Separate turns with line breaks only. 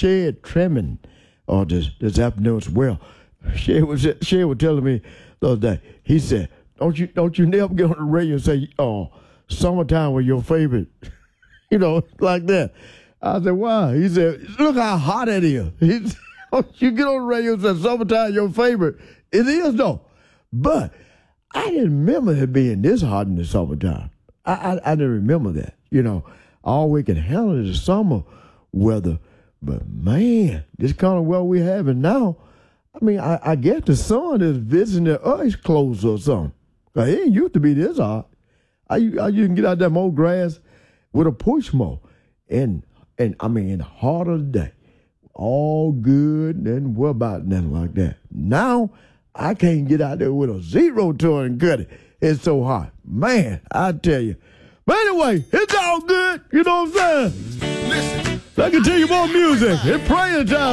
shed trimming this afternoon as well. Shed was telling me the other day. He said, "Don't you never get on the radio and say, oh, summertime was your favorite," like that. I said, "Why?" He said, "Look how hot it is." He said, "Don't you get on the radio and say summertime your favorite?" It is though, but I didn't remember it being this hot in the summertime. I didn't remember that. All we can handle is the summer weather. But, man, this kind of weather we're having now, I mean, I guess the sun is visiting the earth close or something. It ain't used to be this hot. You can get out there mow grass with a push mower. And I mean, in the heart of the day, all good and what about nothing like that. Now, I can't get out there with a zero turn and cut it. It's so hot. Man, I tell you. But anyway, it's all good. You know what I'm saying?
Listen.
I can tell you more music. It's praying time.